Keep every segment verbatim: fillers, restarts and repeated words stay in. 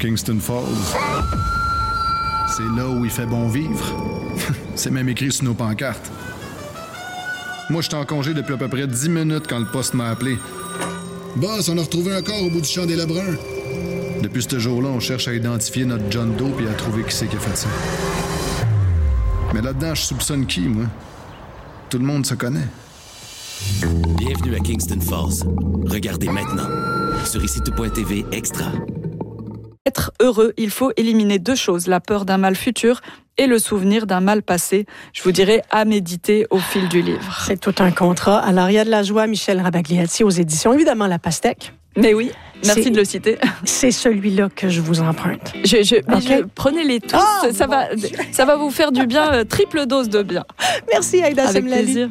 Kingston Falls. C'est là où il fait bon vivre. C'est même écrit sur nos pancartes. Moi, j'étais en congé depuis à peu près dix minutes quand le poste m'a appelé. Boss, on a retrouvé un corps au bout du champ des Lebrun. Depuis ce jour-là, on cherche à identifier notre John Doe et à trouver qui c'est qui a fait ça. Mais là-dedans, je soupçonne qui, moi? Tout le monde se connaît. Bienvenue à Kingston Falls. Regardez maintenant sur ici tout point t v Extra. Être heureux, il faut éliminer deux choses, la peur d'un mal futur et le souvenir d'un mal passé. Je vous dirai à méditer au fil du livre. C'est tout un contrat. Alors, il y a de la joie, Michel Rabagliati aux éditions. Évidemment, La Pastèque. Mais oui, merci c'est, de le citer. C'est celui-là que je vous emprunte. Je, je, mais okay. je, prenez-les tous, oh, ça, bon va, ça va vous faire du bien, euh, triple dose de bien. Merci Aïda Avec Semlali. plaisir.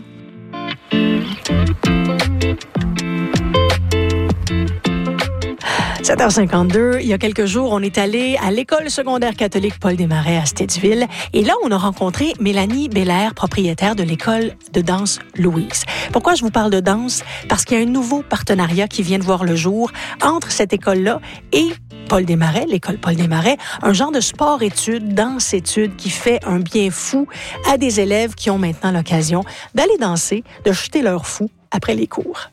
sept heures cinquante-deux, il y a quelques jours, on est allé à l'école secondaire catholique Paul Desmarais à Stittsville. Et là, on a rencontré Mélanie Belair, propriétaire de l'école de danse Louise. Pourquoi je vous parle de danse? Parce qu'il y a un nouveau partenariat qui vient de voir le jour entre cette école-là et Paul Desmarais, l'école Paul Desmarais, un genre de sport-études, danse-études qui fait un bien fou à des élèves qui ont maintenant l'occasion d'aller danser, de jeter leur fou après les cours.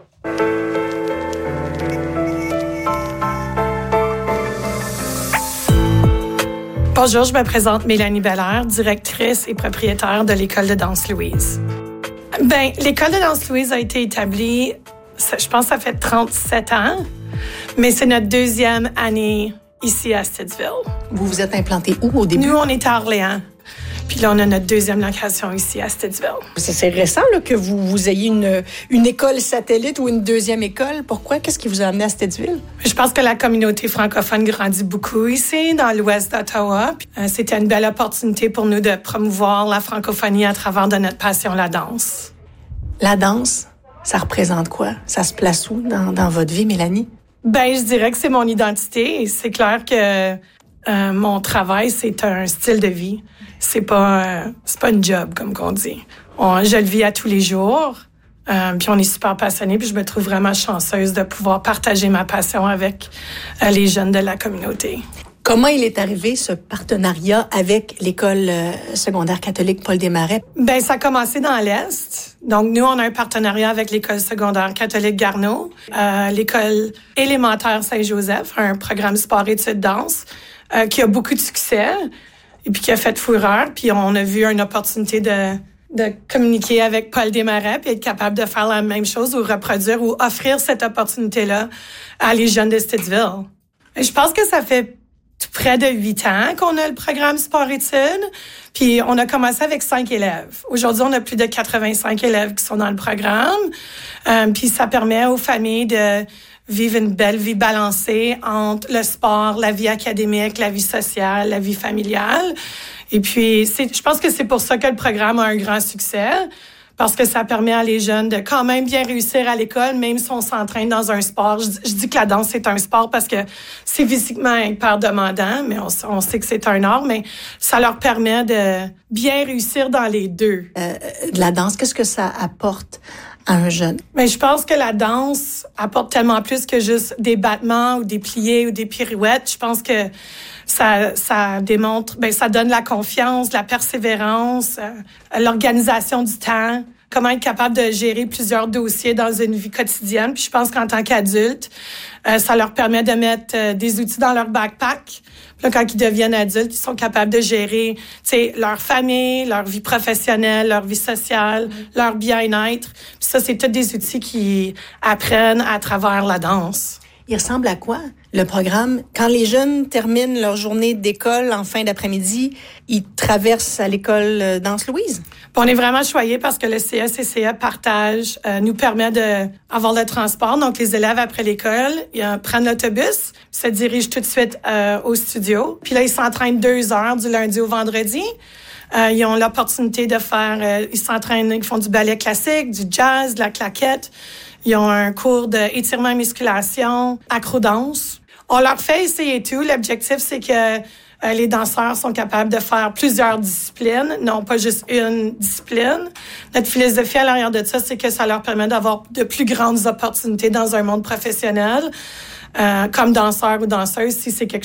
Bonjour, je me présente Mélanie Belair, directrice et propriétaire de l'école de danse Louise. Ben, l'école de danse Louise a été établie, je pense que ça fait trente-sept ans, mais c'est notre deuxième année ici à Stittsville. Vous vous êtes implanté où au début? Nous, on est à Orléans. Puis là, on a notre deuxième location ici à Stittsville. C'est, c'est récent là, que vous, vous ayez une, une école satellite ou une deuxième école. Pourquoi? Qu'est-ce qui vous a amené à Stittsville? Je pense que la communauté francophone grandit beaucoup ici, dans l'ouest d'Ottawa. Puis, euh, c'était une belle opportunité pour nous de promouvoir la francophonie à travers de notre passion, la danse. La danse, ça représente quoi? Ça se place où dans, dans votre vie, Mélanie? Ben, je dirais que c'est mon identité. C'est clair que euh, mon travail, c'est un style de vie. C'est pas, euh, c'est pas une job, comme qu'on dit. On, je le vis à tous les jours. Euh, puis on est super passionnés. Puis je me trouve vraiment chanceuse de pouvoir partager ma passion avec euh, les jeunes de la communauté. Comment il est arrivé, ce partenariat avec l'école euh, secondaire catholique Paul Desmarais? Ben, ça a commencé dans l'Est. Donc, nous, on a un partenariat avec l'école secondaire catholique Garneau, euh, l'école élémentaire Saint-Joseph, un programme sport-études-danse euh, qui a beaucoup de succès. Et puis qui a fait fureur, puis on a vu une opportunité de, de communiquer avec Paul Desmarais, puis être capable de faire la même chose ou reproduire ou offrir cette opportunité-là à les jeunes de Stittsville. Et je pense que ça fait tout près de huit ans qu'on a le programme sport-études, puis on a commencé avec cinq élèves. Aujourd'hui, on a plus de quatre-vingt-cinq élèves qui sont dans le programme, euh, puis ça permet aux familles de vivre une belle vie balancée entre le sport, la vie académique, la vie sociale, la vie familiale. Et puis, c'est, je pense que c'est pour ça que le programme a un grand succès, parce que ça permet à les jeunes de quand même bien réussir à l'école, même si on s'entraîne dans un sport. Je, je dis que la danse, c'est un sport parce que c'est physiquement hyper demandant, mais on, on sait que c'est un art, mais ça leur permet de bien réussir dans les deux. Euh, de la danse, qu'est-ce que ça apporte à un jeune? Mais je pense que la danse apporte tellement plus que juste des battements ou des pliés ou des pirouettes. Je pense que ça, ça démontre, ben, ça donne la confiance, la persévérance, euh, l'organisation du temps, comment être capable de gérer plusieurs dossiers dans une vie quotidienne. Puis je pense qu'en tant qu'adulte, euh, ça leur permet de mettre euh, des outils dans leur backpack. Puis là, quand ils deviennent adultes, ils sont capables de gérer, tu sais, leur famille, leur vie professionnelle, leur vie sociale, mm-hmm. leur bien-être. Puis ça, c'est tous des outils qui apprennent à travers la danse. Il ressemble à quoi, le programme? Quand les jeunes terminent leur journée d'école en fin d'après-midi, ils traversent à l'école Danse Louise? Puis on est vraiment choyés parce que le C E C C E partage, euh, nous permet d'avoir le transport. Donc, les élèves, après l'école, ils euh, prennent l'autobus, se dirigent tout de suite euh, au studio. Puis là, ils s'entraînent deux heures du lundi au vendredi. Euh, ils ont l'opportunité de faire... Euh, ils s'entraînent, ils font du ballet classique, du jazz, de la claquette. Ils ont un cours d'étirement et musculation, acro-danse. On leur fait essayer tout. L'objectif, c'est que euh, les danseurs sont capables de faire plusieurs disciplines, non pas juste une discipline. Notre philosophie à l'arrière de ça, c'est que ça leur permet d'avoir de plus grandes opportunités dans un monde professionnel. Euh, comme danseur ou danseuse, si c'est quelque